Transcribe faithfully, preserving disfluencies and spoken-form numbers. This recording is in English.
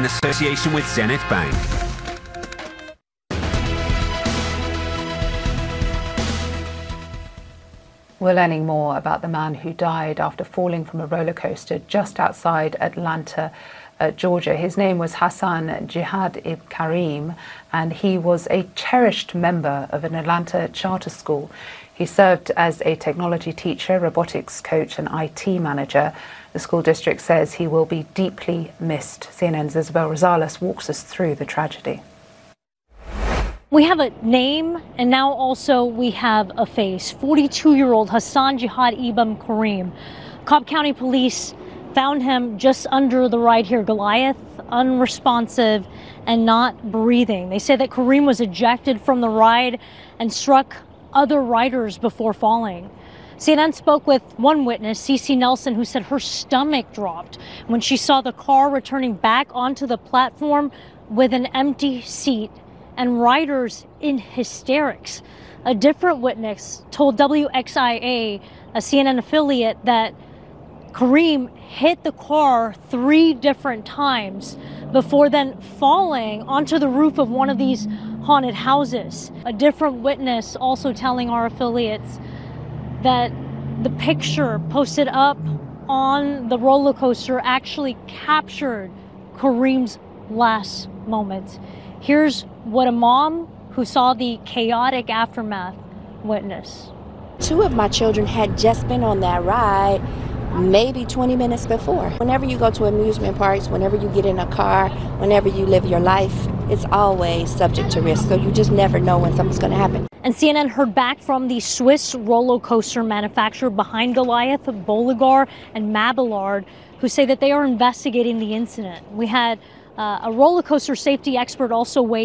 association with Zenith Bank. We're learning more about the man who died after falling from a roller coaster just outside Atlanta, uh, Georgia. His name was Hassan Jihad Ibn Karim, and he was a cherished member of an Atlanta charter school. He served as a technology teacher, robotics coach, and I T manager. The school district says he will be deeply missed. C N N's Isabel Rosales walks us through the tragedy. We have a name, and now also we have a face. forty-two-year-old Hassan Jihad Ibn Karim. Cobb County Police found him just under the ride here, Goliath, unresponsive and not breathing. They say that Karim was ejected from the ride and struck other riders before falling. C N N spoke with one witness, Cece Nelson, who said her stomach dropped when she saw the car returning back onto the platform with an empty seat and riders in hysterics. A different witness told W X I A, a C N N affiliate, that Karim hit the car three different times before then falling onto the roof of one of these haunted houses. A different witness also telling our affiliates that the picture posted up on the roller coaster actually captured Karim's last moments. Here's what a mom who saw the chaotic aftermath witnessed. Two of my children had just been on that ride maybe twenty minutes before. Whenever you go to amusement parks, whenever you get in a car, whenever you live your life, it's always subject to risk. So you just never know when something's going to happen. And C N N heard back from the Swiss roller coaster manufacturer behind Goliath, Bolliger and Mabillard, who say that they are investigating the incident. We had uh, a roller coaster safety expert also weigh